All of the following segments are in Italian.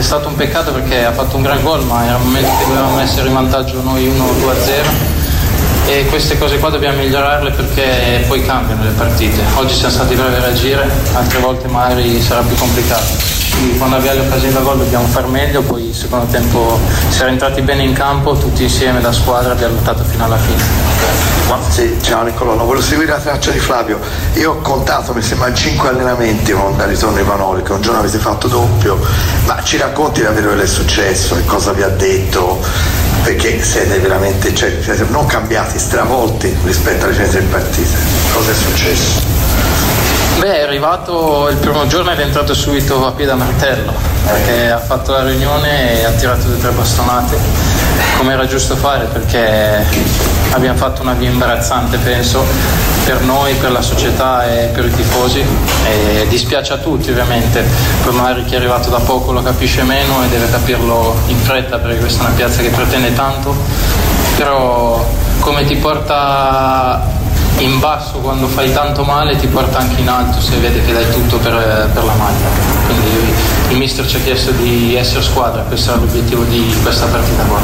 stato un peccato perché ha fatto un gran gol, ma era un momento che dovevamo essere in vantaggio noi 1-2-0, e queste cose qua dobbiamo migliorarle perché poi cambiano le partite. Oggi siamo stati bravi a reagire, altre volte magari sarà più complicato. Quindi quando abbiamo le occasioni da gol dobbiamo far meglio, poi il secondo tempo siamo entrati bene in campo, tutti insieme da squadra, abbiamo lottato fino alla fine. Sì, ciao Niccolò, volevo seguire la traccia di Flavio. Io ho contato, mi sembra 5 allenamenti con dal ritorno di Vanoli, che un giorno avete fatto doppio, ma ci racconti davvero quello che è successo e cosa vi ha detto? Perché siete veramente, siete non cambiati, stravolti rispetto alle precedenti partite. Cosa è successo? Beh, è arrivato il primo giorno ed è entrato subito a piede a martello, perché ha fatto la riunione e ha tirato 2 o 3 bastonate, come era giusto fare, perché abbiamo fatto una via imbarazzante, penso, per noi, per la società e per i tifosi, e dispiace a tutti ovviamente. Poi magari chi è arrivato da poco lo capisce meno e deve capirlo in fretta, perché questa è una piazza che pretende tanto, però come ti porta in basso quando fai tanto male ti porta anche in alto se vede che dai tutto per la maglia. Quindi il mister ci ha chiesto di essere squadra, questo era l'obiettivo di questa partita qua.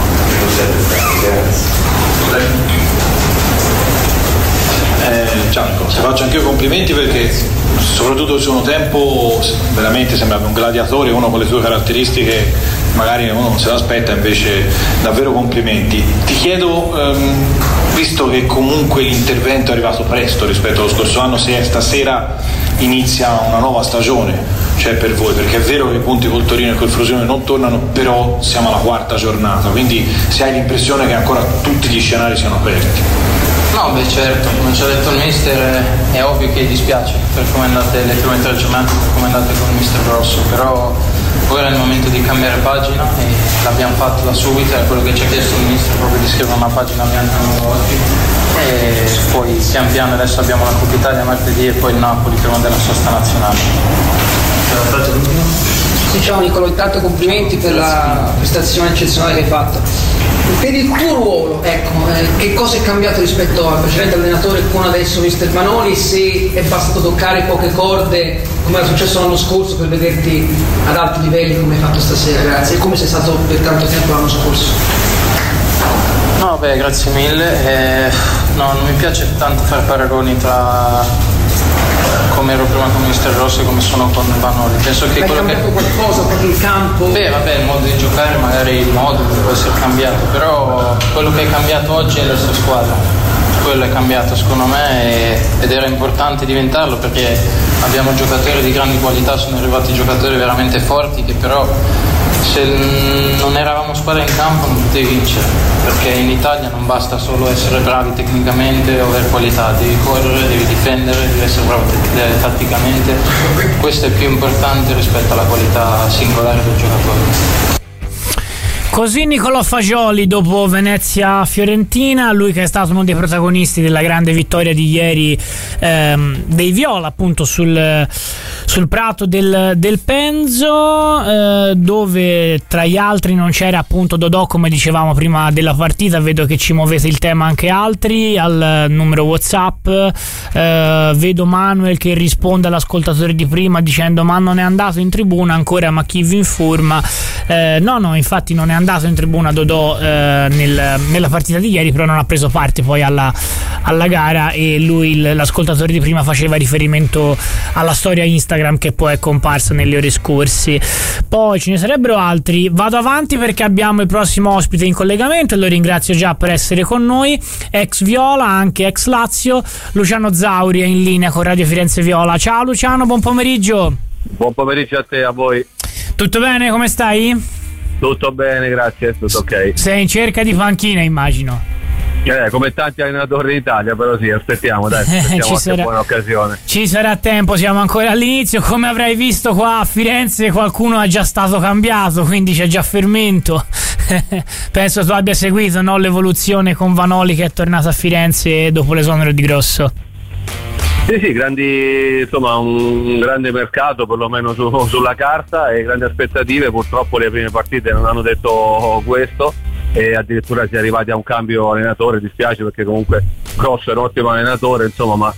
Ciao Nico, ti faccio anche io complimenti perché soprattutto il secondo tempo veramente sembrava un gladiatore, uno con le sue caratteristiche magari uno non se l'aspetta, invece davvero complimenti. Ti chiedo, visto che comunque l'intervento è arrivato presto rispetto allo scorso anno, se stasera inizia una nuova stagione, cioè per voi, perché è vero che i punti col Torino e col Frosinone non tornano, però siamo alla 4ª giornata, quindi se hai l'impressione che ancora tutti gli scenari siano aperti. No, beh certo, come ci ha detto il mister è ovvio che dispiace per come andate le prime 3 giornate, per come andate con il mister Grosso, però ora è il momento di cambiare pagina e l'abbiamo fatto da subito, è quello che ci ha chiesto il mister, proprio di scrivere una pagina bianca oggi, e poi pian piano adesso abbiamo la Coppa Italia martedì e poi il Napoli prima della sosta nazionale. Sì, ciao Niccolò, intanto complimenti per la prestazione eccezionale che hai fatto. Per il tuo ruolo, ecco, che cosa è cambiato rispetto al precedente allenatore con adesso mister Vanoli, se è bastato toccare poche corde come era successo l'anno scorso per vederti ad alti livelli come hai fatto stasera, grazie, e come sei stato per tanto tempo l'anno scorso? No, beh, grazie mille. No, non mi piace tanto fare paragoni tra come ero prima con mister Rosso e come sono con Vanoli. Penso che quello cambiato qualcosa, proprio il campo? Beh, vabbè, il modo di giocare, magari il modo può essere cambiato, però quello che è cambiato oggi è l'essere squadra. Quello è cambiato secondo me ed era importante diventarlo, perché abbiamo giocatori di grandi qualità, sono arrivati giocatori veramente forti che però se non eravamo squadra in campo non potevi vincere, perché in Italia non basta solo essere bravi tecnicamente o avere qualità, devi correre, devi difendere, devi essere bravo tatticamente, questo è più importante rispetto alla qualità singolare del giocatore. Così Niccolò Fagioli dopo Venezia-Fiorentina, lui che è stato uno dei protagonisti della grande vittoria di ieri dei Viola, appunto sul prato del Penzo, dove tra gli altri non c'era appunto Dodò, come dicevamo prima della partita. Vedo che ci muovete il tema anche altri al numero WhatsApp. Vedo Manuel che risponde all'ascoltatore di prima dicendo: ma non è andato in tribuna ancora, ma chi vi informa? No, infatti non è andato in tribuna Dodò nella partita di ieri, però non ha preso parte poi alla gara, e lui, l'ascoltatore di prima, faceva riferimento alla storia Instagram che poi è comparsa nelle ore scorse. Poi ce ne sarebbero altri, vado avanti perché abbiamo il prossimo ospite in collegamento e lo ringrazio già per essere con noi, ex Viola, anche ex Lazio. Luciano Zauri è in linea con Radio Firenze Viola. Ciao Luciano, buon pomeriggio. Buon pomeriggio a te, a voi. Tutto bene, come stai? Tutto bene, grazie, tutto ok. Sei in cerca di panchina, immagino. Come tanti allenatori in Italia, però sì, aspettiamo qualche buona occasione. Ci sarà tempo, siamo ancora all'inizio. Come avrai visto qua a Firenze qualcuno è già stato cambiato, quindi c'è già fermento. Penso tu abbia seguito, no, l'evoluzione con Vanoli che è tornato a Firenze dopo l'esonero di Grosso. Sì, insomma un grande mercato perlomeno sulla carta e grandi aspettative. Purtroppo le prime partite non hanno detto questo e addirittura si è arrivati a un cambio allenatore. Dispiace perché comunque Grosso è un ottimo allenatore, insomma, ma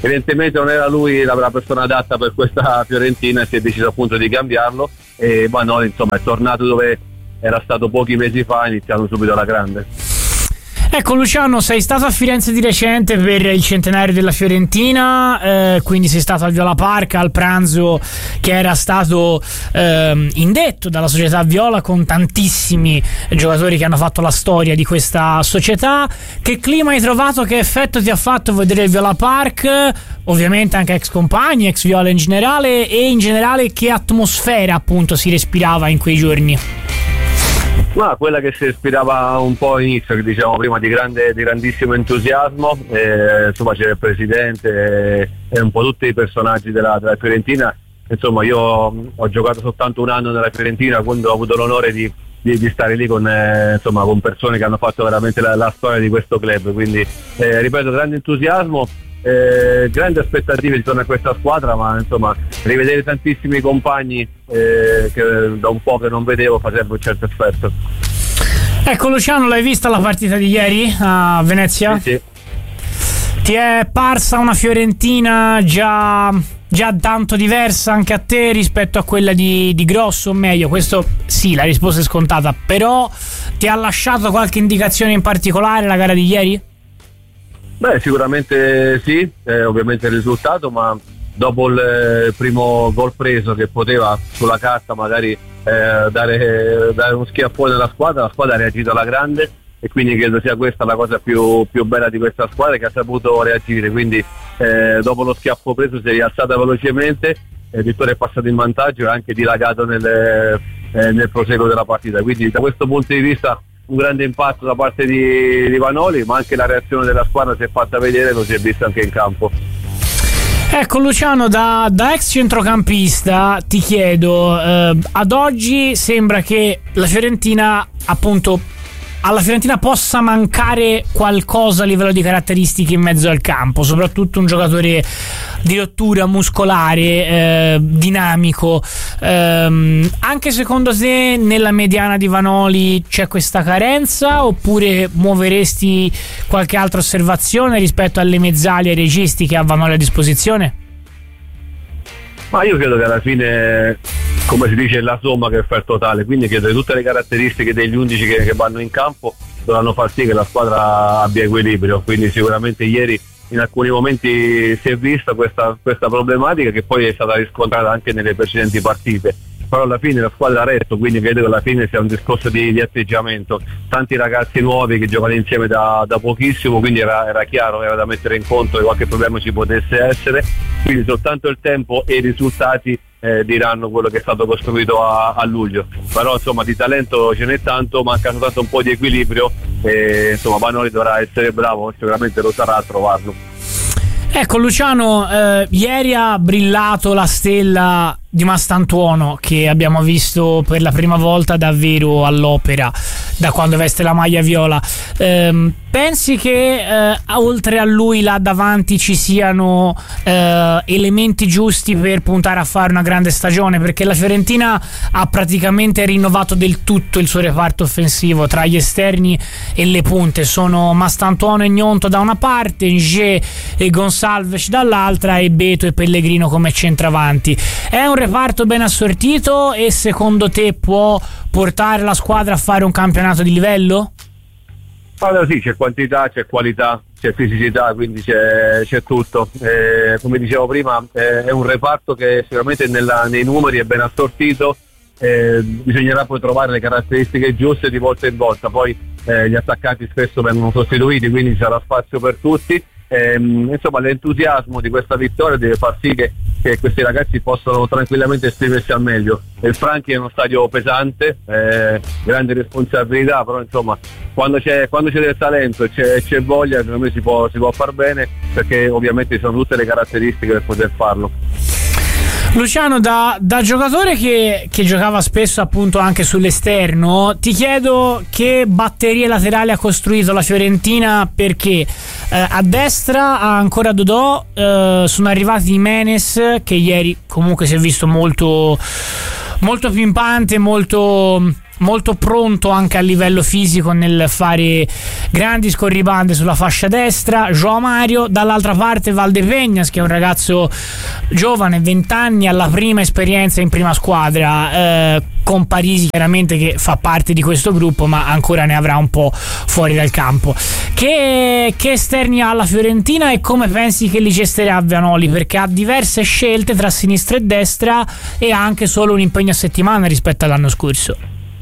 evidentemente non era lui la persona adatta per questa Fiorentina e si è deciso appunto di cambiarlo, e Vanoli insomma è tornato dove era stato pochi mesi fa, iniziando subito alla grande. Ecco Luciano, sei stato a Firenze di recente per il centenario della Fiorentina, quindi sei stato al Viola Park al pranzo che era stato indetto dalla società Viola con tantissimi giocatori che hanno fatto la storia di questa società. Che clima hai trovato, che effetto ti ha fatto vedere il Viola Park? Ovviamente anche ex compagni, ex Viola in generale, e in generale che atmosfera appunto si respirava in quei giorni? Ma quella che si respirava un po' all'inizio, che diciamo prima, di grandissimo entusiasmo, insomma c'era il presidente e un po' tutti i personaggi della Fiorentina. Insomma io ho giocato soltanto un anno nella Fiorentina, quando ho avuto l'onore di stare lì con persone che hanno fatto veramente la storia di questo club, quindi ripeto, grande entusiasmo, grandi aspettative intorno a questa squadra, ma insomma rivedere tantissimi compagni che da un po' che non vedevo faceva un certo effetto. Ecco Luciano, l'hai vista la partita di ieri a Venezia? Sì. Ti è parsa una Fiorentina già tanto diversa anche a te rispetto a quella di Grosso, o meglio, questo sì, la risposta è scontata, però ti ha lasciato qualche indicazione in particolare la gara di ieri? Beh, sicuramente sì, ovviamente il risultato, ma dopo il primo gol preso, che poteva sulla carta magari dare uno schiaffone alla squadra, la squadra ha reagito alla grande, e quindi credo sia questa la cosa più bella di questa squadra, che ha saputo reagire. Quindi dopo lo schiaffo preso si è rialzata velocemente, il Vittoria è passato in vantaggio e anche dilagato nel proseguo della partita, quindi da questo punto di vista un grande impatto da parte di Vanoli, ma anche la reazione della squadra si è fatta vedere, lo si è visto anche in campo. Ecco Luciano, da ex centrocampista ti chiedo, ad oggi sembra che la Fiorentina, appunto, alla Fiorentina possa mancare qualcosa a livello di caratteristiche in mezzo al campo, soprattutto un giocatore di rottura muscolare, dinamico. Anche secondo te nella mediana di Vanoli c'è questa carenza, oppure muoveresti qualche altra osservazione rispetto alle mezzali e registi che ha Vanoli a disposizione? Ma io credo che alla fine, come si dice, è la somma che fa il totale, quindi credo che tutte le caratteristiche degli 11 che vanno in campo dovranno far sì che la squadra abbia equilibrio, quindi sicuramente ieri in alcuni momenti si è vista questa problematica, che poi è stata riscontrata anche nelle precedenti partite, però alla fine la squadra ha retto, quindi credo che alla fine sia un discorso di atteggiamento, tanti ragazzi nuovi che giocano insieme da pochissimo, quindi era chiaro, era da mettere in conto che qualche problema ci potesse essere, quindi soltanto il tempo e i risultati diranno quello che è stato costruito a luglio, però insomma di talento ce n'è tanto, manca soltanto un po' di equilibrio, e insomma Vanoli dovrà essere bravo, sicuramente lo sarà a trovarlo. Ecco Luciano, ieri ha brillato la stella di Mastantuono, che abbiamo visto per la prima volta davvero all'opera da quando veste la maglia viola. Pensi che oltre a lui là davanti ci siano elementi giusti per puntare a fare una grande stagione? Perché la Fiorentina ha praticamente rinnovato del tutto il suo reparto offensivo, tra gli esterni e le punte. Sono Mastantuono e Gnonto da una parte, Nge e Gonsalves dall'altra, e Beto e Pellegrino come centravanti. È un reparto ben assortito, e secondo te può portare la squadra a fare un campionato di livello? Allora sì, c'è quantità, c'è qualità, c'è fisicità, quindi c'è tutto. Come dicevo prima, è un reparto che sicuramente nei numeri è ben assortito, bisognerà poi trovare le caratteristiche giuste di volta in volta, poi gli attaccanti spesso vengono sostituiti, quindi ci sarà spazio per tutti. Insomma, l'entusiasmo di questa vittoria deve far sì che questi ragazzi possano tranquillamente esprimersi al meglio. Il Franchi è uno stadio pesante, grande responsabilità, però insomma quando c'è del talento e c'è voglia, secondo me si può far bene, perché ovviamente ci sono tutte le caratteristiche per poter farlo. Luciano, da giocatore che giocava spesso appunto anche sull'esterno, ti chiedo che batterie laterali ha costruito la Fiorentina, perché a destra ha ancora Dodò, sono arrivati Jimenez, che ieri comunque si è visto molto, molto pimpante, molto molto pronto anche a livello fisico nel fare grandi scorribande sulla fascia destra, João Mario. Dall'altra parte Valdepeñas, che è un ragazzo giovane, 20 anni, alla prima esperienza in prima squadra, con Parisi chiaramente che fa parte di questo gruppo ma ancora ne avrà un po' fuori dal campo. Che esterni ha la Fiorentina e come pensi che li gesterà Vanoli? Perché ha diverse scelte tra sinistra e destra e ha anche solo un impegno a settimana rispetto all'anno scorso.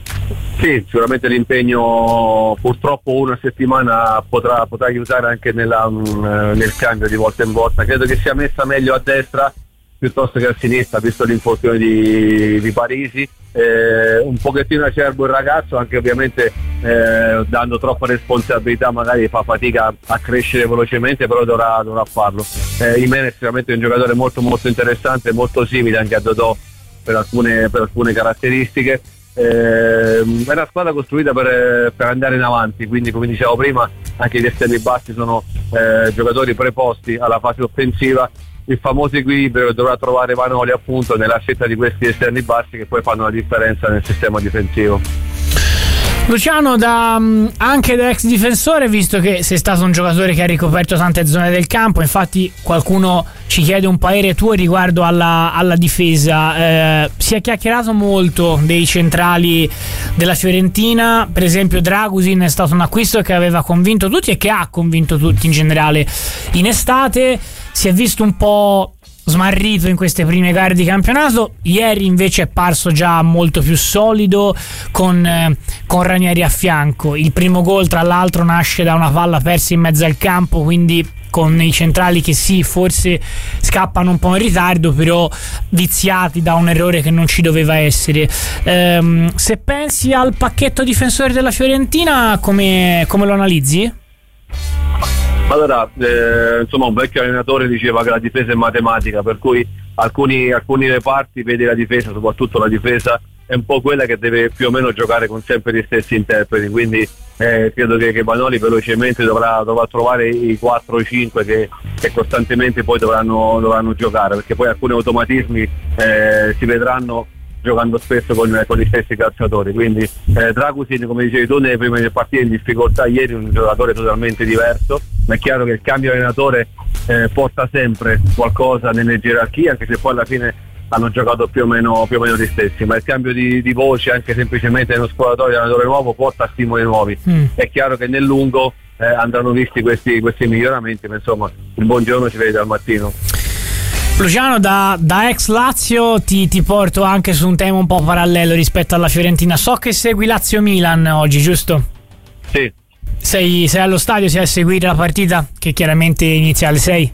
Sì, sicuramente l'impegno purtroppo una settimana potrà aiutare anche nel cambio di volta in volta. Credo che sia messa meglio a destra piuttosto che a sinistra, visto l'infortunio di Parisi. Un pochettino acerbo il ragazzo, anche ovviamente dando troppa responsabilità magari fa fatica a crescere velocemente, però dovrà farlo. Jimenez è sicuramente un giocatore molto molto interessante, molto simile anche a Dodò per alcune caratteristiche. È una squadra costruita per andare in avanti, quindi come dicevo prima anche gli esterni bassi sono giocatori preposti alla fase offensiva. Il famoso equilibrio che dovrà trovare Vanoli appunto nella scelta di questi esterni bassi che poi fanno la differenza nel sistema difensivo. Luciano, anche da ex difensore, visto che sei stato un giocatore che ha ricoperto tante zone del campo, infatti qualcuno ci chiede un parere tuo riguardo alla difesa. Si è chiacchierato molto dei centrali della Fiorentina, per esempio Dragusin è stato un acquisto che aveva convinto tutti e che ha convinto tutti in generale in estate. Si è visto un po' smarrito in queste prime gare di campionato, ieri invece è parso già molto più solido con Ranieri a fianco. Il primo gol tra l'altro nasce da una palla persa in mezzo al campo, quindi con i centrali che sì, forse scappano un po' in ritardo, però viziati da un errore che non ci doveva essere. Se pensi al pacchetto difensore della Fiorentina, come lo analizzi? Allora, insomma, un vecchio allenatore diceva che la difesa è matematica, per cui alcuni reparti vedi la difesa, soprattutto la difesa è un po' quella che deve più o meno giocare con sempre gli stessi interpreti, quindi credo che Vanoli velocemente dovrà trovare i 4 o 5 che costantemente poi dovranno giocare, perché poi alcuni automatismi si vedranno giocando spesso con gli stessi calciatori. Quindi Dragusin, come dicevi tu, nelle prime partite in difficoltà, ieri un giocatore totalmente diverso, ma è chiaro che il cambio allenatore porta sempre qualcosa nelle gerarchie, anche se poi alla fine hanno giocato più o meno gli stessi, ma il cambio di voce anche semplicemente nello spogliatoio di allenatore nuovo porta stimoli nuovi. È chiaro che nel lungo andranno visti questi miglioramenti, ma insomma il buongiorno si vede dal mattino. Luciano, da ex Lazio ti porto anche su un tema un po' parallelo rispetto alla Fiorentina. So che segui Lazio-Milan oggi, giusto? Sì. Sei allo stadio, sei a seguire la partita che chiaramente inizia alle 6?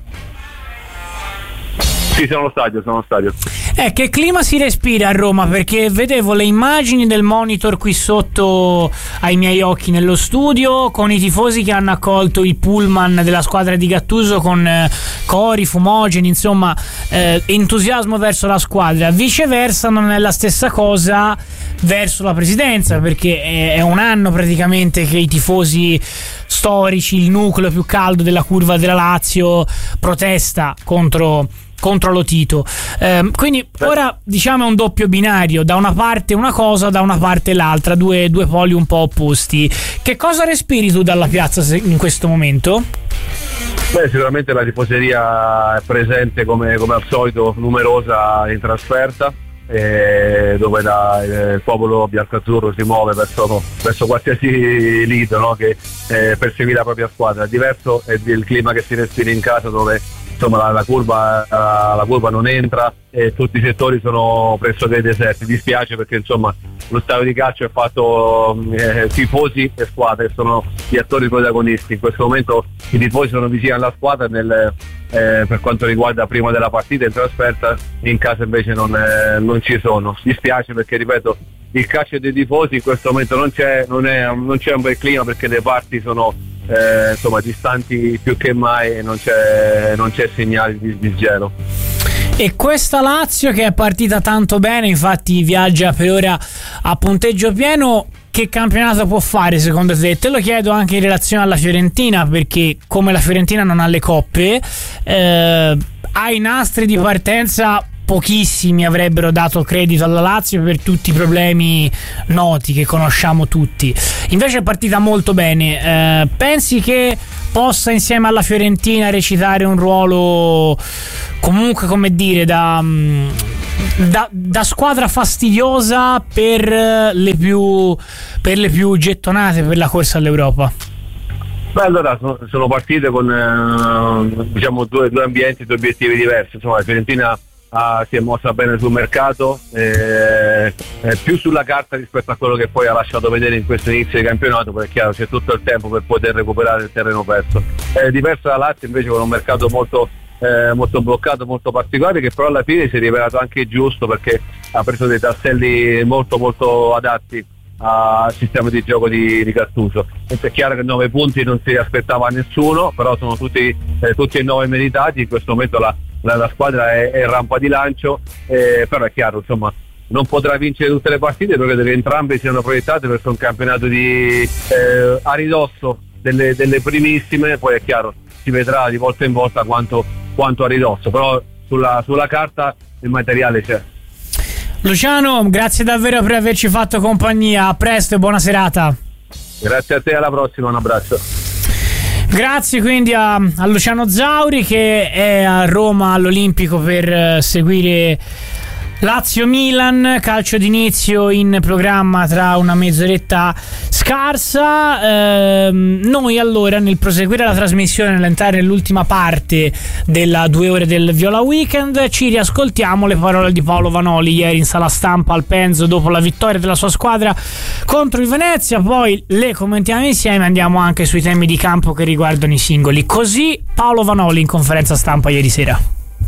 Sì, sono allo stadio. Che clima si respira a Roma? Perché vedevo le immagini del monitor qui sotto ai miei occhi nello studio, con i tifosi che hanno accolto il pullman della squadra di Gattuso con cori, fumogeni, insomma entusiasmo verso la squadra. Viceversa non è la stessa cosa verso la presidenza, perché è un anno praticamente che i tifosi storici, il nucleo più caldo della curva della Lazio, protesta contro lo Tito. Quindi ora diciamo è un doppio binario, da una parte una cosa, da una parte l'altra, due poli un po' opposti. Che cosa respiri tu dalla piazza in questo momento? Beh, sicuramente la tifoseria è presente come al solito, numerosa in trasferta, dove il popolo biancazzurro si muove verso qualsiasi lido, no? Che perseguì la propria squadra. Diverso è il clima che si respira in casa, dove insomma la curva non entra e tutti i settori sono pressoché deserti. Dispiace perché insomma lo stadio di calcio è fatto tifosi e squadre, sono gli attori protagonisti. In questo momento i tifosi sono vicini alla squadra per quanto riguarda prima della partita in trasferta, in casa invece non ci sono. Dispiace perché, ripeto, il calcio dei tifosi in questo momento non c'è un bel clima, perché le parti sono insomma distanti più che mai e non c'è segnale di gelo. E questa Lazio, che è partita tanto bene, infatti viaggia per ora a punteggio pieno, che campionato può fare secondo te? Te lo chiedo anche in relazione alla Fiorentina, perché come la Fiorentina non ha le coppe, ha i nastri di partenza pochissimi avrebbero dato credito alla Lazio per tutti i problemi noti che conosciamo tutti. Invece è partita molto bene. Pensi che possa insieme alla Fiorentina recitare un ruolo comunque, come dire, da squadra fastidiosa per le più gettonate per la corsa all'Europa? Beh, allora sono partite con diciamo due ambienti, due obiettivi diversi. Insomma, la Fiorentina si è mossa bene sul mercato, più sulla carta rispetto a quello che poi ha lasciato vedere in questo inizio di campionato, perché è chiaro c'è tutto il tempo per poter recuperare il terreno perso. È diversa la Lazio invece, con un mercato molto bloccato, molto particolare, che però alla fine si è rivelato anche giusto, perché ha preso dei tasselli molto adatti al sistema di gioco di Gattuso. È chiaro che 9 punti non si aspettava nessuno, però sono tutti e 9 meritati. In questo momento la squadra è in rampa di lancio, però è chiaro, insomma, non potrà vincere tutte le partite, perché credo che entrambe siano proiettate verso un campionato a ridosso delle primissime. Poi è chiaro, si vedrà di volta in volta quanto a ridosso, però sulla carta il materiale c'è. Luciano, grazie davvero per averci fatto compagnia, a presto e buona serata. Grazie a te, alla prossima, un abbraccio. Grazie quindi a Luciano Zauri, che è a Roma all'Olimpico per seguire Lazio-Milan, calcio d'inizio in programma tra una mezz'oretta scarsa. Noi allora, nel proseguire la trasmissione, nell'entrare nell'ultima parte della 2 ore del Viola Weekend, ci riascoltiamo le parole di Paolo Vanoli ieri in sala stampa al Penzo dopo la vittoria della sua squadra contro il Venezia, poi le commentiamo insieme, andiamo anche sui temi di campo che riguardano i singoli. Così Paolo Vanoli in conferenza stampa ieri sera.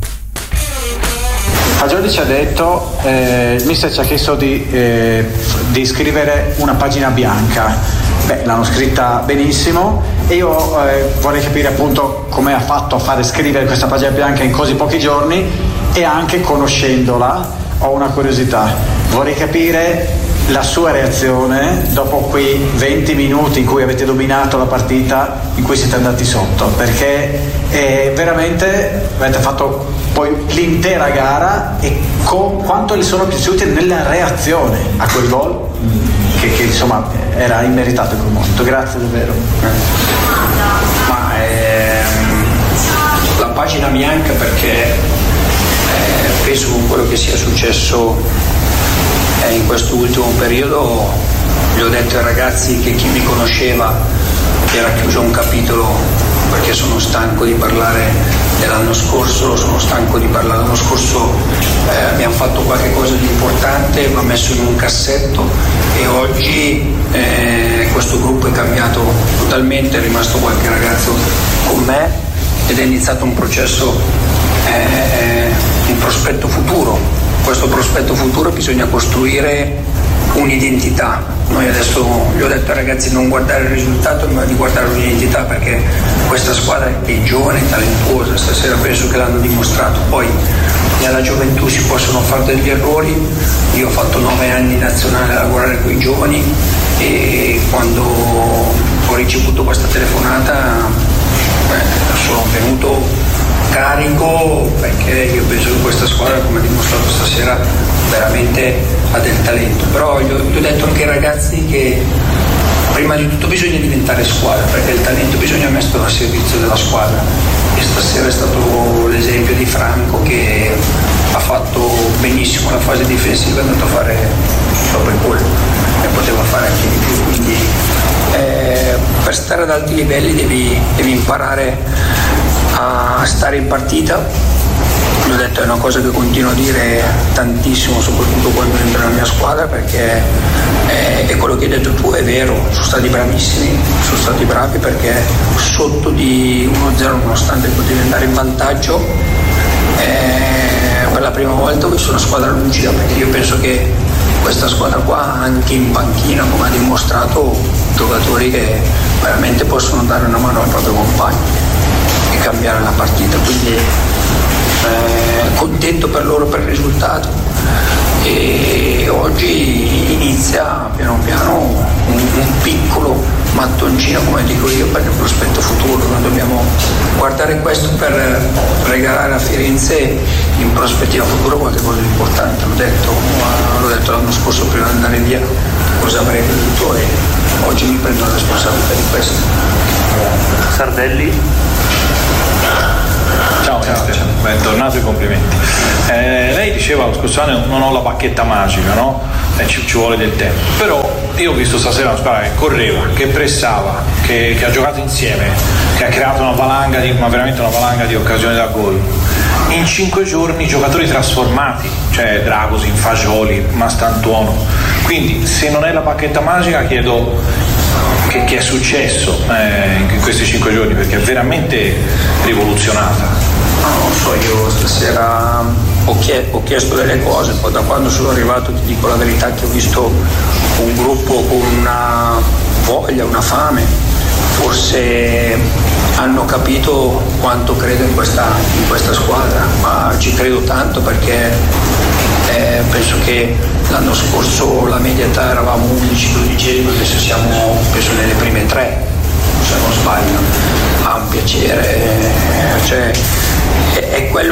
Fagioli ci ha detto, il mister ci ha chiesto di scrivere una pagina bianca. Beh, l'hanno scritta benissimo e io vorrei capire appunto come ha fatto a fare scrivere questa pagina bianca in così pochi giorni, e anche conoscendola ho una curiosità. Vorrei capire la sua reazione dopo quei 20 minuti in cui avete dominato la partita, in cui siete andati sotto, perché veramente avete fatto poi l'intera gara, e quanto le sono piaciute nella reazione a quel gol che insomma era immeritato in quel momento. Grazie davvero. Ma la pagina bianca, perché penso con quello che sia successo in questo ultimo periodo, gli ho detto ai ragazzi che chi mi conosceva era chiuso un capitolo, perché sono stanco di parlare dell'anno scorso, l'anno scorso abbiamo fatto qualche cosa di importante, va messo in un cassetto, e oggi questo gruppo è cambiato totalmente, è rimasto qualche ragazzo con me ed è iniziato un processo, un prospetto futuro. Questo prospetto futuro bisogna costruire un'identità. Noi adesso gli ho detto ai ragazzi non guardare il risultato, ma di guardare un'identità, perché questa squadra è giovane, talentuosa, stasera penso che l'hanno dimostrato. Poi nella gioventù si possono fare degli errori. Io ho fatto 9 anni in nazionale a lavorare con i giovani, e quando ho ricevuto questa telefonata sono venuto carico, perché io penso che questa squadra, come ha dimostrato stasera, veramente ha del talento. Però gli ho detto anche ai ragazzi che prima di tutto bisogna diventare squadra, perché il talento bisogna metterlo a servizio della squadra, e stasera è stato l'esempio di Franco, che ha fatto benissimo la fase difensiva, è andato a fare dopo il gol e poteva fare anche di più. Quindi per stare ad alti livelli devi imparare a stare in partita. L'ho detto, è una cosa che continuo a dire tantissimo, soprattutto quando entro nella mia squadra, perché è quello che hai detto tu, è vero, sono stati bravissimi, sono stati bravi, perché sotto di 1-0, nonostante potevi andare in vantaggio, per la prima volta ho visto una squadra lucida, perché io penso che questa squadra qua, anche in panchina, come ha dimostrato, giocatori che veramente possono dare una mano al proprio compagno e cambiare la partita. Quindi contento per loro per il risultato, e oggi inizia piano piano un piccolo mattoncino, come dico io, per il prospetto futuro. Noi dobbiamo guardare questo per regalare a Firenze in prospettiva futura qualche cosa di importante. L'ho detto l'anno scorso prima di andare via cosa avrei voluto e oggi mi prendo la responsabilità di questo. Sardelli. Ciao, bentornato e complimenti. Lei diceva lo scorso anno non ho la bacchetta magica, no? Ci vuole del tempo. Però io ho visto stasera una squadra che correva, che pressava, che ha giocato insieme, che ha creato veramente una valanga di occasioni da gol. In 5 giorni giocatori trasformati, cioè Dragosin, Fagioli, Mastantuono. Quindi se non è la bacchetta magica chiedo che è successo in questi 5 giorni, perché è veramente rivoluzionata. Non so, io stasera ho chiesto delle cose, poi da quando sono arrivato ti dico la verità che ho visto un gruppo con una voglia, una fame, forse hanno capito quanto credo in questa squadra, ma ci credo tanto perché penso che l'anno scorso la media età eravamo 11-12, adesso siamo penso nelle prime 3, se non sbaglio. Ha un piacere, cioè è quello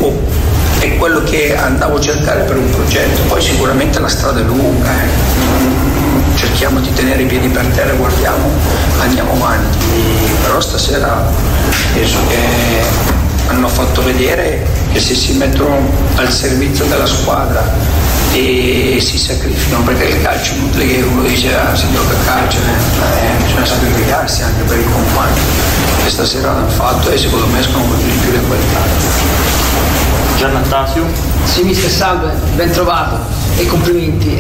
che andavo a cercare per un progetto. Poi sicuramente la strada è lunga, cerchiamo di tenere i piedi per terra, guardiamo, andiamo avanti, però stasera penso che hanno fatto vedere che se si mettono al servizio della squadra e si sacrificano, perché il calcio è inutile che uno dice si gioca a calcio, bisogna sacrificarsi anche per il compagno, e stasera l'hanno fatto e secondo me escono con di più le qualità. Giannattasio. Sì, mister, salve, ben trovato e complimenti.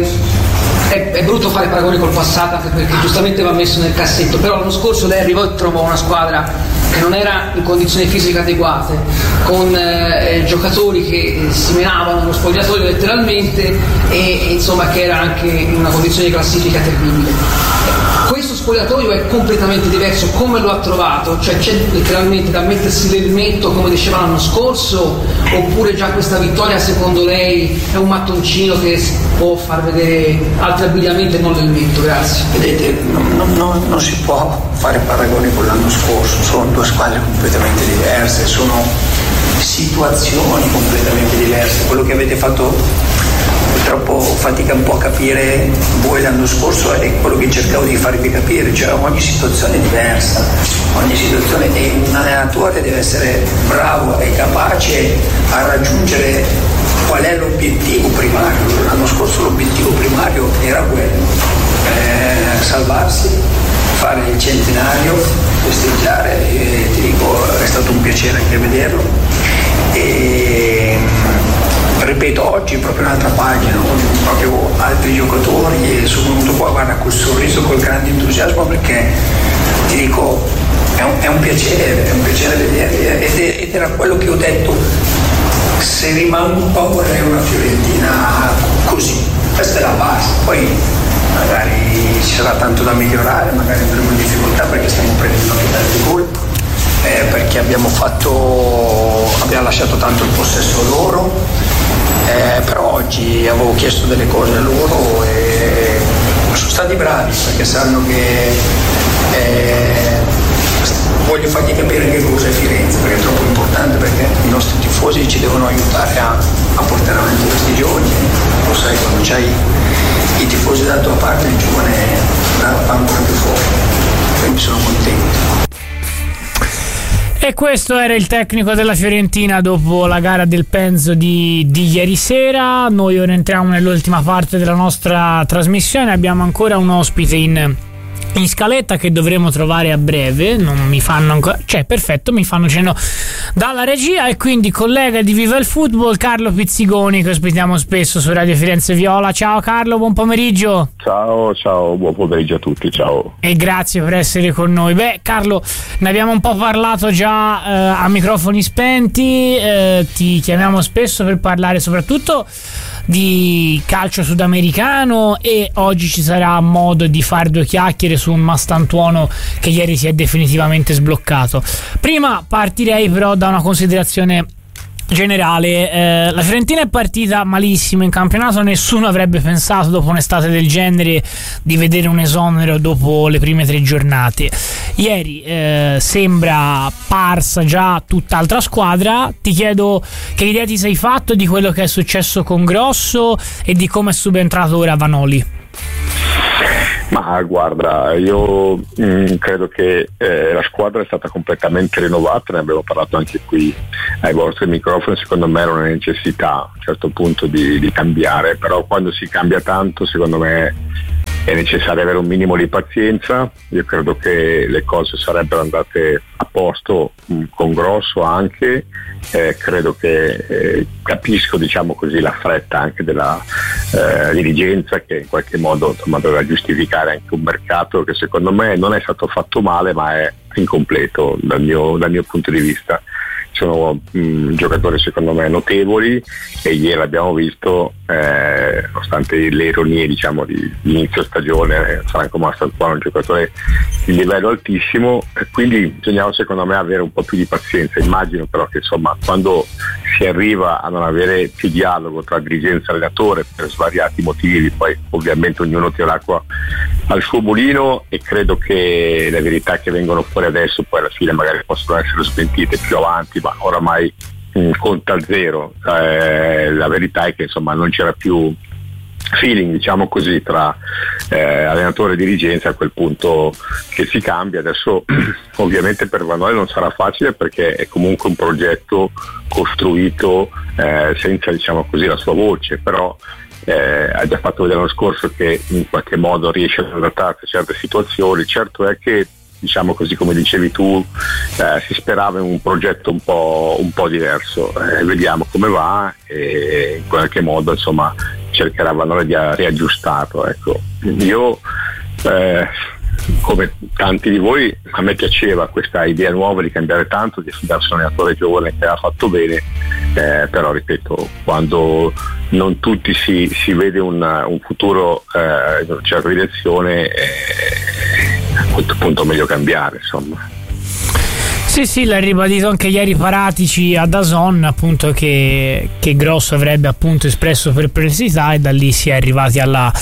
È brutto fare paragoni col passato anche perché giustamente va messo nel cassetto, però l'anno scorso lei arrivò e trovò una squadra che non era in condizioni fisiche adeguate, con giocatori che si menavano nello spogliatoio letteralmente e insomma che era anche in una condizione di classifica terribile. Questo spogliatoio è completamente diverso, come lo ha trovato? Cioè c'è letteralmente da mettersi l'elmetto come diceva l'anno scorso, oppure già questa vittoria secondo lei è un mattoncino che può far vedere altri abbigliamenti e non l'elmetto? Grazie. Vedete, non si può fare paragoni con l'anno scorso, sono due squadre completamente diverse, sono situazioni completamente diverse. Quello che avete fatto purtroppo fatica un po' a capire voi l'anno scorso è quello che cercavo di farvi capire, cioè ogni situazione è diversa, ogni situazione, e un allenatore deve essere bravo e capace a raggiungere qual è l'obiettivo primario. L'anno scorso l'obiettivo primario era quello, salvarsi, fare il centenario, festeggiare, e ti dico è stato un piacere anche vederlo. E ripeto, oggi è proprio un'altra pagina, proprio altri giocatori, e sono venuto qua guarda col sorriso, col grande entusiasmo, perché ti dico è un piacere vederli, ed era quello che ho detto, se rimango un po' vorrei una Fiorentina così, questa è la base, poi magari ci sarà tanto da migliorare, magari avremo difficoltà perché stiamo prendendo anche tanti gol, perché abbiamo lasciato tanto il possesso loro, però oggi avevo chiesto delle cose a loro e sono stati bravi, perché sanno che voglio fargli capire che cosa è Firenze, perché è troppo importante, perché i nostri tifosi ci devono aiutare a portare avanti questi giorni. Lo sai, quando c'hai i tifosi dalla tua parte il giovane va ancora più fuori, quindi sono contento. E questo era il tecnico della Fiorentina dopo la gara del Penzo di ieri sera. Noi ora entriamo nell'ultima parte della nostra trasmissione, abbiamo ancora un ospite in scaletta che dovremo trovare a breve, non mi fanno ancora, cioè perfetto, mi fanno cenno dalla regia, e quindi collega di Viva il Football Carlo Pizzigoni, che ospitiamo spesso su Radio Firenze Viola. Ciao Carlo, buon pomeriggio. Ciao, buon pomeriggio a tutti, ciao. E grazie per essere con noi. Beh Carlo, ne abbiamo un po' parlato già a microfoni spenti, ti chiamiamo spesso per parlare soprattutto di calcio sudamericano, e oggi ci sarà modo di fare due chiacchiere su un Mastantuono che ieri si è definitivamente sbloccato. Prima partirei però da una considerazione generale. La Fiorentina è partita malissimo in campionato, nessuno avrebbe pensato dopo un'estate del genere di vedere un esonero dopo le prime 3 giornate, ieri sembra parsa già tutt'altra squadra. Ti chiedo che idea ti sei fatto di quello che è successo con Grosso e di come è subentrato ora Vanoli. Ma guarda, io credo che la squadra è stata completamente rinnovata, ne abbiamo parlato anche qui ai vostri microfoni. Secondo me era una necessità a un certo punto di cambiare, però quando si cambia tanto secondo me è necessario avere un minimo di pazienza. Io credo che le cose sarebbero andate a posto con Grosso anche, credo che capisco, diciamo così, la fretta anche della dirigenza, che in qualche modo doveva giustificare anche un mercato che secondo me non è stato fatto male, ma è incompleto dal mio punto di vista. Sono giocatori secondo me notevoli e ieri abbiamo visto, nonostante le ironie, diciamo, di inizio stagione, Franco Mastantuono è un giocatore di livello altissimo, quindi bisognava secondo me avere un po' più di pazienza. Immagino però che insomma quando si arriva a non avere più dialogo tra dirigenza e allenatore per svariati motivi, poi ovviamente ognuno tira l'acqua al suo mulino, e credo che le verità che vengono fuori adesso poi alla fine magari possono essere smentite più avanti, ma oramai conta al zero. La verità è che insomma non c'era più feeling, diciamo così, tra allenatore e dirigenza a quel punto che si cambia. Adesso ovviamente per Vanoli non sarà facile, perché è comunque un progetto costruito senza, diciamo così, la sua voce, però ha già fatto vedere l'anno scorso che in qualche modo riesce ad adattarsi a certe situazioni. Certo è che, diciamo così, come dicevi tu, si sperava in un progetto un po' diverso. Vediamo come va e in qualche modo insomma cercherà Vanoli di riaggiustarlo. Ecco. Io come tanti di voi, a me piaceva questa idea nuova di cambiare tanto, di affidarsi a un allenatore giovane che ha fatto bene, però ripeto, quando non tutti si vede un futuro in una certa direzione, a questo punto è meglio cambiare, insomma. Sì, l'ha ribadito anche ieri Paratici a DAZN, appunto, che Grosso avrebbe appunto espresso perplessità, e da lì si è arrivati alla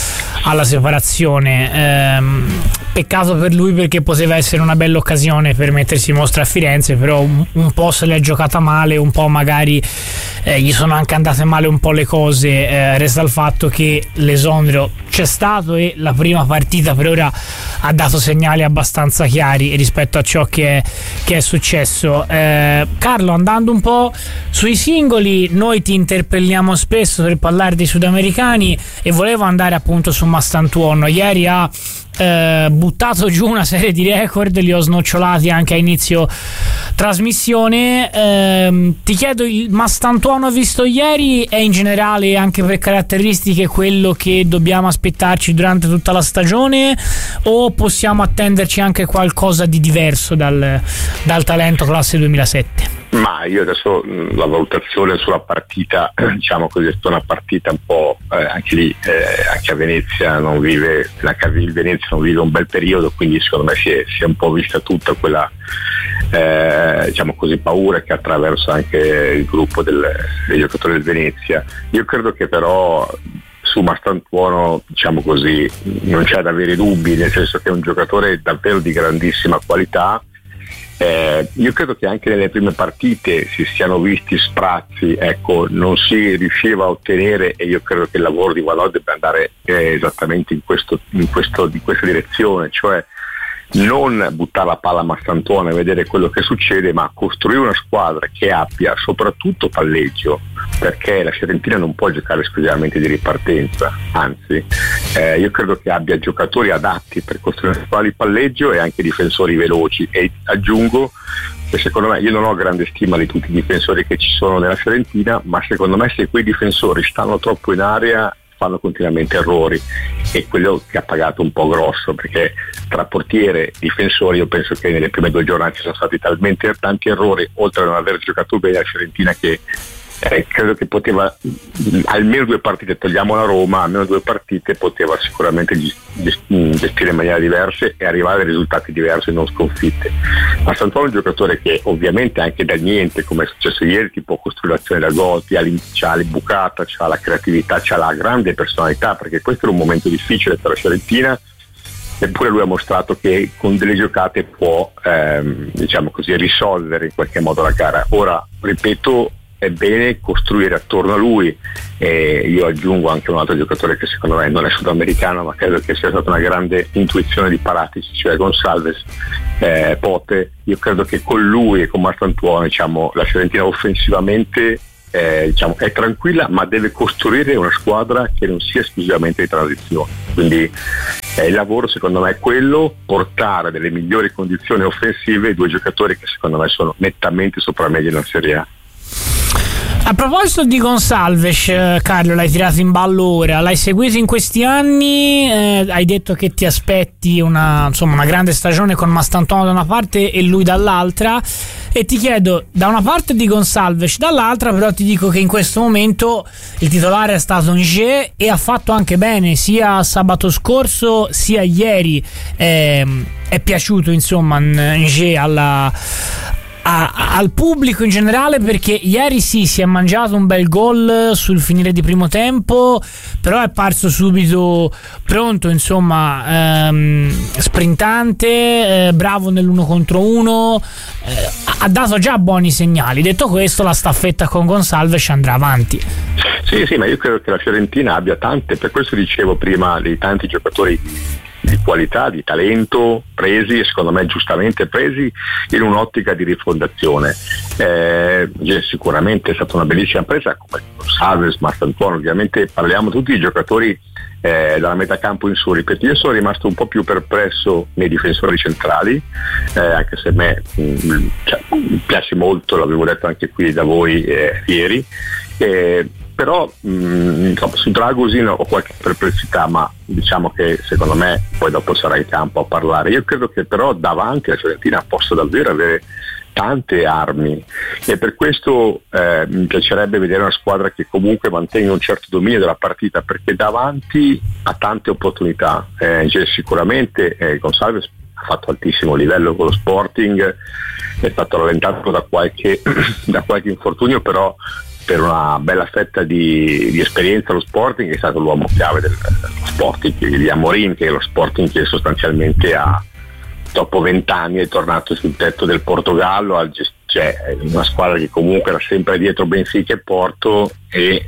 separazione. Peccato per lui, perché poteva essere una bella occasione per mettersi in mostra a Firenze, però un po' se l'è giocata male, un po' magari gli sono anche andate male un po' le cose. Resta il fatto che l'esonero c'è stato e la prima partita per ora ha dato segnali abbastanza chiari rispetto a ciò che è successo. Carlo, andando un po' sui singoli, noi ti interpelliamo spesso per parlare dei sudamericani e volevo andare appunto su Mastantuono. Ieri ha buttato giù una serie di record, li ho snocciolati anche a inizio trasmissione. Ti chiedo, il Mastantuono visto ieri è in generale, anche per caratteristiche, quello che dobbiamo aspettarci durante tutta la stagione, o possiamo attenderci anche qualcosa di diverso dal talento classe 2007? Ma io adesso la valutazione sulla partita, diciamo così, è stata una partita un po' anche lì, anche a Venezia il Venezia non vive un bel periodo, quindi secondo me si è un po' vista tutta quella diciamo così paura che attraversa anche il gruppo dei giocatori del Venezia. Io credo che però su Mastantuono, diciamo così, non c'è da avere dubbi, nel senso che è un giocatore davvero di grandissima qualità. Io credo che anche nelle prime partite si siano visti sprazzi, ecco, non si riusciva a ottenere, e io credo che il lavoro di Vanoli debba andare esattamente in questa direzione, cioè non buttare la palla a Mastantuono e vedere quello che succede, ma costruire una squadra che abbia soprattutto palleggio, perché la Fiorentina non può giocare esclusivamente di ripartenza, anzi io credo che abbia giocatori adatti per costruire una squadra di palleggio e anche difensori veloci, e aggiungo che secondo me, io non ho grande stima di tutti i difensori che ci sono nella Fiorentina, ma secondo me se quei difensori stanno troppo in area fanno continuamente errori, e quello che ha pagato un po' Grosso, perché tra portiere e difensori io penso che nelle prime 2 giornate ci sono stati talmente tanti errori, oltre a non aver giocato bene, la Fiorentina, che credo che poteva almeno 2 partite, togliamo la Roma, almeno 2 partite poteva sicuramente gestire in maniera diversa e arrivare a risultati diversi, non sconfitte. Ma Mastantuono è un giocatore che ovviamente anche da niente, come è successo ieri, ti può costruire l'azione da gol, c'ha l'imbucata, c'ha la creatività, c'ha la grande personalità, perché questo era un momento difficile per la Fiorentina, eppure lui ha mostrato che con delle giocate può diciamo così risolvere in qualche modo la gara. Ora ripeto, è bene costruire attorno a lui, e io aggiungo anche un altro giocatore che secondo me non è sudamericano, ma credo che sia stata una grande intuizione di Paratici, cioè Gonçalves, Pote. Io credo che con lui e con Marcantuono, diciamo, la Fiorentina offensivamente diciamo, è tranquilla, ma deve costruire una squadra che non sia esclusivamente di transizione. Quindi il lavoro secondo me è quello, portare delle migliori condizioni offensive ai due giocatori che secondo me sono nettamente sopra media nella Serie A. A proposito di Gonçalves, Carlo, l'hai tirato in ballo ora, l'hai seguito in questi anni, hai detto che ti aspetti una grande stagione con Mastantuono da una parte e lui dall'altra, e ti chiedo da una parte di Gonçalves, dall'altra però ti dico che in questo momento il titolare è stato Ngé e ha fatto anche bene, sia sabato scorso sia ieri, è piaciuto insomma Ngé al pubblico in generale, perché ieri sì, si è mangiato un bel gol sul finire di primo tempo, però è apparso subito pronto, insomma, sprintante, bravo nell'1 contro 1, ha dato già buoni segnali. Detto questo, la staffetta con Gonçalves andrà avanti. Sì, ma io credo che la Fiorentina abbia tante, per questo dicevo prima, dei tanti giocatori di qualità, di talento, presi, e secondo me giustamente presi, in un'ottica di rifondazione. Sicuramente è stata una bellissima presa, come Gonçalves, Mastantuono. Ovviamente parliamo tutti di giocatori dalla metà campo in su. Ripeto, io sono rimasto un po' più perplesso nei difensori centrali, anche se a me piace molto, l'avevo detto anche qui da voi ieri, però su Dragosin ho qualche perplessità, ma diciamo che secondo me poi dopo sarà in campo a parlare. Io credo che però davanti la Fiorentina possa davvero avere tante armi, e per questo mi piacerebbe vedere una squadra che comunque mantenga un certo dominio della partita, perché davanti ha tante opportunità. Sicuramente Gonçalves ha fatto altissimo livello con lo Sporting, è stato rallentato da qualche infortunio, però per una bella fetta di esperienza lo Sporting è stato l'uomo chiave dello Sporting, di Amorim, che è lo Sporting che sostanzialmente dopo 20 anni è tornato sul tetto del Portogallo, cioè una squadra che comunque era sempre dietro Benfica e Porto, e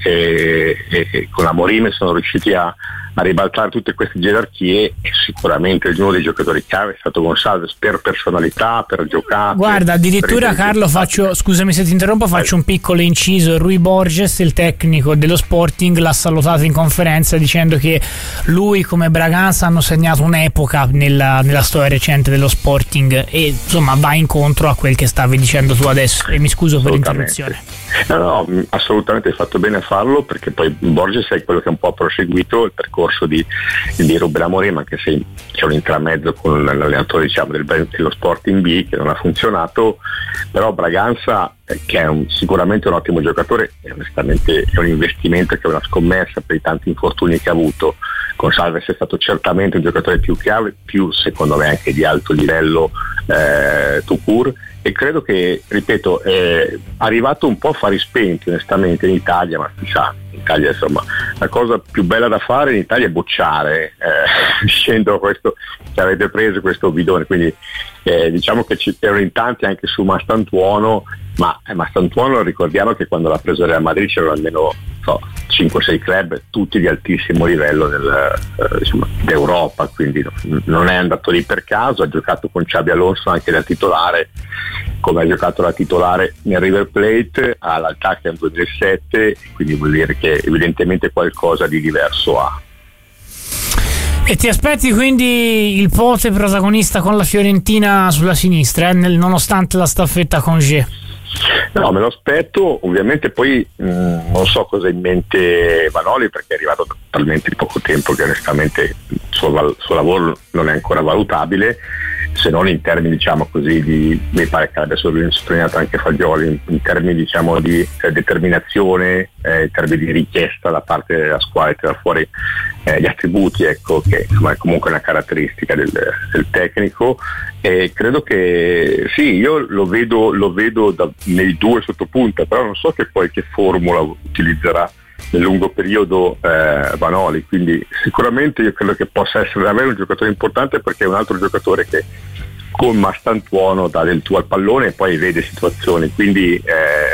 con Amorim sono riusciti a ribaltare tutte queste gerarchie, e sicuramente uno dei giocatori chiave è stato Gonçalves, per personalità, per giocare. Guarda, addirittura Carlo, scusami se ti interrompo, faccio un piccolo inciso. Rui Borges, il tecnico dello Sporting, l'ha salutato in conferenza dicendo che lui come Braganza hanno segnato un'epoca nella storia recente dello Sporting, e insomma va incontro a quel che stavi dicendo tu adesso, e mi scuso per l'interruzione. No, assolutamente hai fatto bene a farlo, perché poi Borges è quello che un po' ha proseguito il percorso di Ruben Amorim, anche se c'è un intramezzo con l'allenatore, diciamo, dello Sporting B che non ha funzionato. Però Braganza, che è sicuramente un ottimo giocatore, e onestamente è un investimento, che è una scommessa per i tanti infortuni che ha avuto. Gonçalves è stato certamente un giocatore più chiave, più secondo me anche di alto livello tout court, e credo che, ripeto, è arrivato un po' a fari spenti onestamente in Italia, ma si sa, in Italia insomma la cosa più bella da fare in Italia è bocciare, dicendo questo che avete preso questo bidone. Quindi diciamo che erano in tanti anche su Mastantuono, ma Mastantuono ricordiamo che quando l'ha preso Real Madrid c'erano almeno 5-6 club, tutti di altissimo livello d'Europa, quindi non è andato lì per caso. Ha giocato con Xabi Alonso anche da titolare, come ha giocato da titolare nel River Plate all'Altacca nel 2007, quindi vuol dire che evidentemente qualcosa di diverso ha. E ti aspetti quindi il Pote protagonista con la Fiorentina sulla sinistra, nonostante la staffetta con Ngé? No, me lo aspetto. Ovviamente poi non so cosa ha in mente Vanoli, perché è arrivato da talmente poco tempo che onestamente il suo lavoro non è ancora valutabile, se non in termini, diciamo così, mi pare che abbia sottolineato anche Fagioli, in termini, diciamo, di determinazione, in termini di richiesta da parte della squadra, tirar fuori gli attributi, ecco, che insomma è comunque una caratteristica del tecnico. E credo che sì, io lo vedo nei due sottopunta, però non so che formula utilizzerà nel lungo periodo Vanoli, quindi sicuramente io credo che possa essere davvero un giocatore importante, perché è un altro giocatore che con Mastantuono dà del tuo al pallone e poi vede situazioni, quindi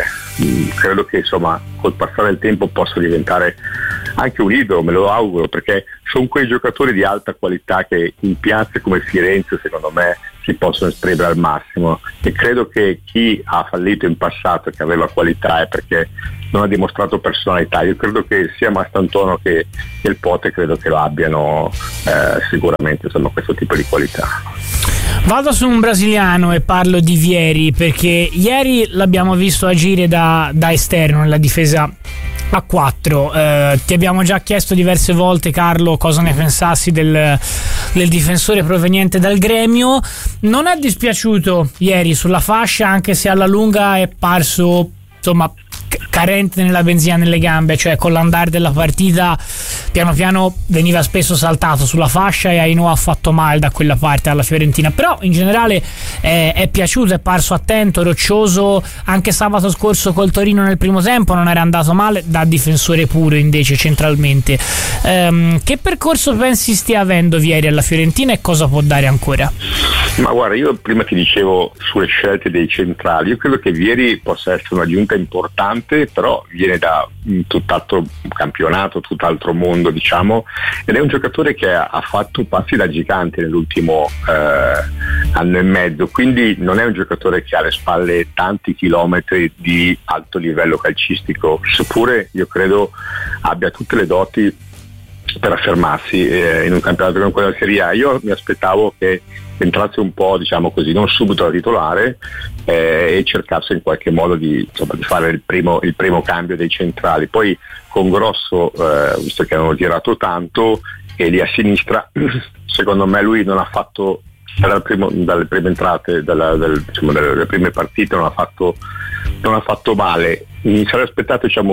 credo che insomma col passare del tempo possa diventare anche un idolo, me lo auguro, perché sono quei giocatori di alta qualità che in piazze come Firenze secondo me si possono esprimere al massimo, e credo che chi ha fallito in passato e che aveva qualità è perché non ha dimostrato personalità. Io credo che sia Mastantuono che il Pote credo che lo abbiano sicuramente, insomma, questo tipo di qualità. Vado su un brasiliano e parlo di Vieri, perché ieri l'abbiamo visto agire da esterno nella difesa a 4. Ti abbiamo già chiesto diverse volte, Carlo, cosa ne pensassi del difensore proveniente dal Gremio. Non è dispiaciuto ieri sulla fascia, anche se alla lunga è parso insomma carente nella benzina nelle gambe, cioè con l'andare della partita piano piano veniva spesso saltato sulla fascia e Ainhoa ha fatto male da quella parte alla Fiorentina, però in generale è piaciuto, è parso attento, roccioso. Anche sabato scorso col Torino nel primo tempo non era andato male da difensore puro, invece centralmente. Che percorso pensi stia avendo Vieri alla Fiorentina e cosa può dare ancora? Ma guarda, io prima ti dicevo sulle scelte dei centrali, io credo che Vieri possa essere un'aggiunta importante, però viene da un tutt'altro campionato, tutt'altro mondo, diciamo, ed è un giocatore che ha fatto passi da gigante nell'ultimo anno e mezzo, quindi non è un giocatore che ha alle spalle tanti chilometri di alto livello calcistico, seppure io credo abbia tutte le doti per affermarsi in un campionato come quello della Serie A. Io mi aspettavo che entrasse un po', diciamo così, non subito da titolare e cercasse in qualche modo di fare il primo cambio dei centrali. Poi con Grosso, visto che hanno girato tanto, e lì a sinistra, secondo me lui non ha fatto dalle prime entrate, dalle prime partite non ha fatto male. Mi sarei aspettato, diciamo,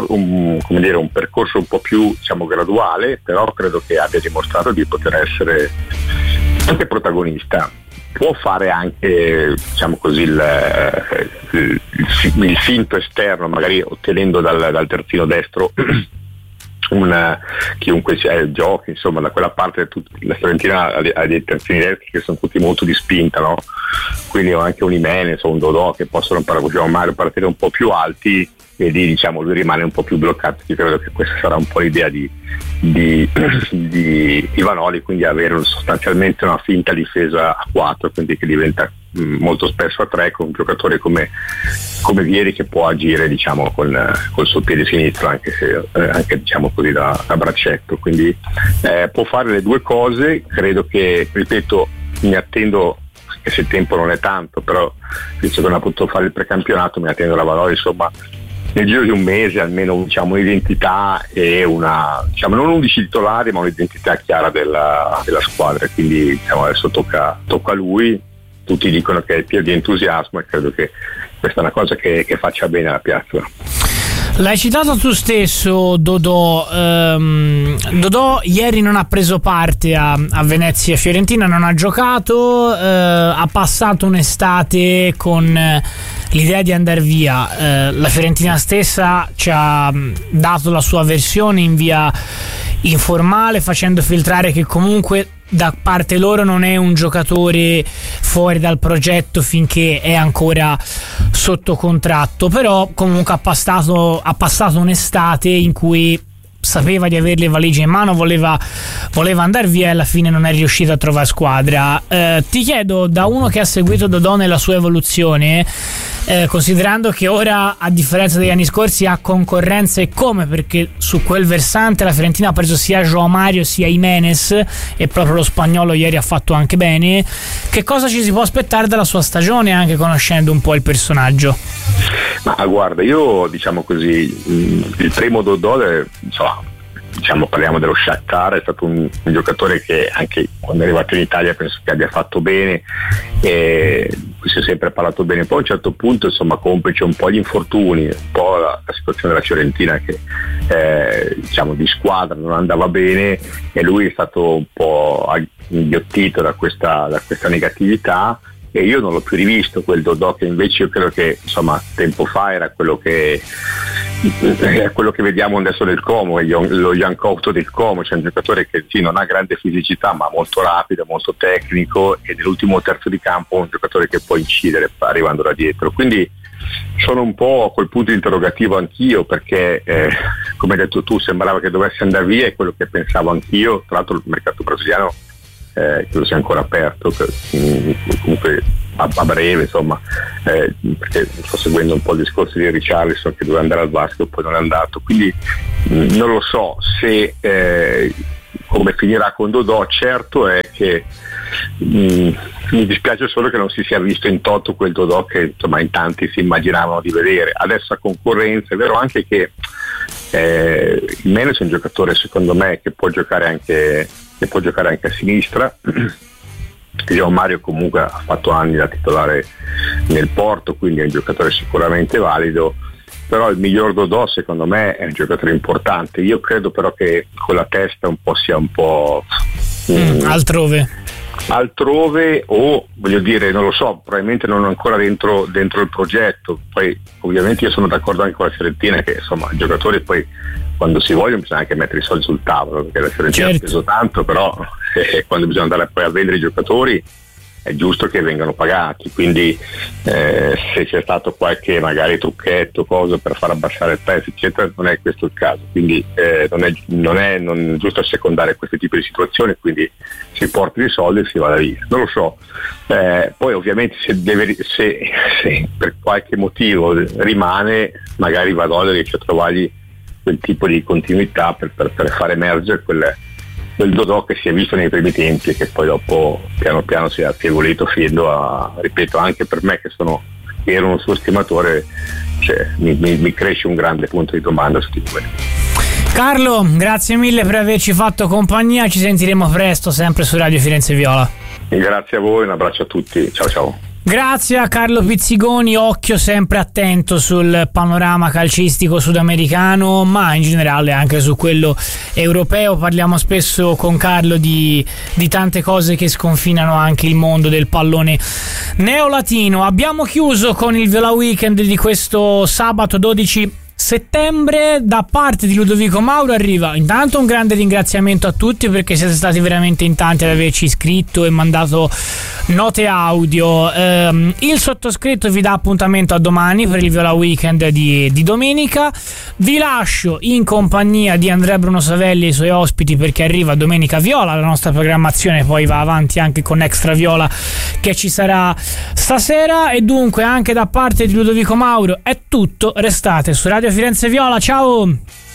un percorso un po' più, diciamo, graduale, però credo che abbia dimostrato di poter essere anche protagonista. Può fare anche, diciamo così, il finto esterno, magari ottenendo dal terzino destro chiunque giochi, insomma, da quella parte la Fiorentina ha dei terzini destri che sono tutti molto di spinta, no? Quindi ho anche un Jimenez o un Dodò che possono partire un po' più alti, e lì, diciamo, lui rimane un po' più bloccato. Io credo che questa sarà un po' l'idea di Vanoli, quindi avere sostanzialmente una finta difesa a 4, quindi che diventa molto spesso a 3, con un giocatore come Vieri che può agire, diciamo, col suo piede sinistro, anche diciamo così da braccetto, quindi può fare le due cose. Credo che, ripeto, mi attendo, che se il tempo non è tanto, però visto che non ha potuto fare il precampionato, mi attendo la Vanoli, insomma, nel giro di un mese almeno, diciamo, un'identità e una, diciamo, non 11 titolari, ma un'identità chiara della squadra. Quindi, diciamo, adesso tocca a lui. Tutti dicono che è pieno di entusiasmo e credo che questa è una cosa che faccia bene alla piazza. L'hai citato tu stesso, Dodò. Dodò ieri non ha preso parte a Venezia Fiorentina, non ha giocato, ha passato un'estate con l'idea di andare via. La Fiorentina stessa ci ha dato la sua versione in via informale, facendo filtrare che comunque da parte loro non è un giocatore fuori dal progetto finché è ancora sotto contratto, però comunque ha passato un'estate in cui sapeva di avere le valigie in mano, voleva andare via e alla fine non è riuscito a trovare squadra. Ti chiedo, da uno che ha seguito Dodò nella sua evoluzione, considerando che ora, a differenza degli anni scorsi, ha concorrenza, e come, perché su quel versante la Fiorentina ha preso sia João Mario sia Jimenez, e proprio lo spagnolo ieri ha fatto anche bene. Che cosa ci si può aspettare dalla sua stagione, anche conoscendo un po' il personaggio? Ma guarda, io, diciamo così, il primo Dodò, diciamo, parliamo dello Shakhtar, è stato un giocatore che anche quando è arrivato in Italia penso che abbia fatto bene, e si è sempre parlato bene. Poi a un certo punto, insomma, complice un po' gli infortuni, un po' la situazione della Fiorentina che diciamo di squadra non andava bene, e lui è stato un po' inghiottito da questa negatività, e io non l'ho più rivisto quel Dodò che invece io credo che, insomma, tempo fa era quello che quello che vediamo adesso nel Como, lo Jankowto del Como, cioè un giocatore che sì, non ha grande fisicità ma molto rapido, molto tecnico, e nell'ultimo terzo di campo un giocatore che può incidere arrivando da dietro. Quindi sono un po' a quel punto di interrogativo anch'io, perché come hai detto tu, sembrava che dovesse andare via, è quello che pensavo anch'io. Tra l'altro il mercato brasiliano credo sia ancora aperto, comunque a breve, insomma, perché sto seguendo un po' il discorso di Richarlison che doveva andare al Vasco, poi non è andato, quindi non lo so se come finirà con Dodò. Certo è che mi dispiace solo che non si sia visto in toto quel Dodò che insomma in tanti si immaginavano di vedere. Adesso a concorrenza, è vero anche che il Menes è un giocatore, secondo me, che può giocare anche a sinistra. Gian Mario comunque ha fatto anni da titolare nel Porto, quindi è un giocatore sicuramente valido, però il miglior Dodò secondo me è un giocatore importante. Io credo però che con la testa sia un po' altrove, o voglio dire, non lo so, probabilmente non ancora dentro il progetto. Poi ovviamente io sono d'accordo anche con la Fiorentina che insomma i giocatori poi quando si vogliono bisogna anche mettere i soldi sul tavolo, perché la Fiorentina ha speso tanto, però quando bisogna andare poi a vendere i giocatori è giusto che vengano pagati, quindi se c'è stato qualche magari trucchetto, cosa per far abbassare il prezzo eccetera, non è questo il caso, quindi non è giusto assecondare questi tipi di situazioni, quindi si porti i soldi e si vada via, non lo so. Poi ovviamente se per qualche motivo rimane, magari Vadò riesce a trovargli quel tipo di continuità per far emergere quel Dodò che si è visto nei primi tempi e che poi dopo piano piano si è affievolito fino a, ripeto, anche per me che ero un suo stimatore, cioè, mi cresce un grande punto di domanda su di quello. Carlo, grazie mille per averci fatto compagnia, ci sentiremo presto sempre su Radio Firenze Viola. Grazie a voi, un abbraccio a tutti, ciao. Grazie a Carlo Pizzigoni, occhio sempre attento sul panorama calcistico sudamericano, ma in generale anche su quello europeo. Parliamo spesso con Carlo di tante cose che sconfinano anche il mondo del pallone neolatino. Abbiamo chiuso con il Viola Weekend di questo sabato 12 settembre. Da parte di Ludovico Mauro arriva intanto un grande ringraziamento a tutti, perché siete stati veramente in tanti ad averci scritto e mandato note audio. Il sottoscritto vi dà appuntamento a domani per il Viola Weekend di domenica. Vi lascio in compagnia di Andrea Bruno Savelli e i suoi ospiti, perché arriva Domenica Viola, la nostra programmazione poi va avanti anche con Extra Viola che ci sarà stasera, e dunque anche da parte di Ludovico Mauro è tutto. Restate su Radio Firenze Viola, ciao!